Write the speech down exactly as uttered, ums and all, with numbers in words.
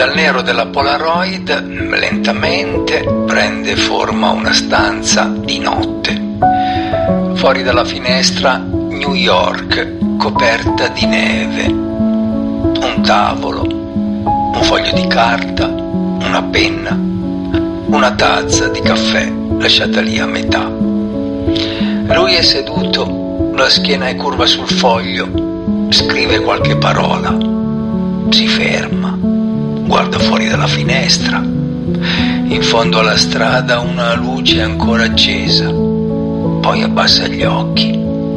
Dal nero della Polaroid lentamente prende forma una stanza di notte. Fuori dalla finestra New York coperta di neve. Un tavolo, un foglio di carta, una penna, una tazza di caffè lasciata lì a metà. Lui è seduto, la schiena è curva sul foglio, scrive qualche parola, si ferma, guarda fuori dalla finestra. In fondo alla strada una luce ancora accesa, poi abbassa gli occhi.